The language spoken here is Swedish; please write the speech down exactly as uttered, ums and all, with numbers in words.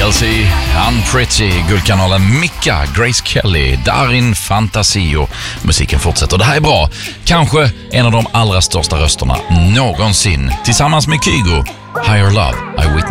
L C, Unpretty, Guldkanalen, Mika, Grace Kelly, Darin Fantasio. Musiken fortsätter. Det här är bra. Kanske en av de allra största rösterna någonsin. Tillsammans med Kygo, Higher Love, I Witness.